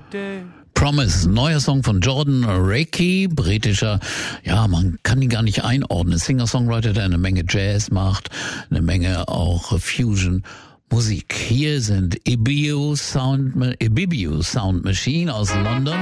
Promise, neuer Song von Jordan Rakey, britischer, ja, man kann ihn gar nicht einordnen, Singer-Songwriter, der eine Menge Jazz macht, eine Menge auch Fusion Musik. Hier sind Ibibio Sound Machine aus London.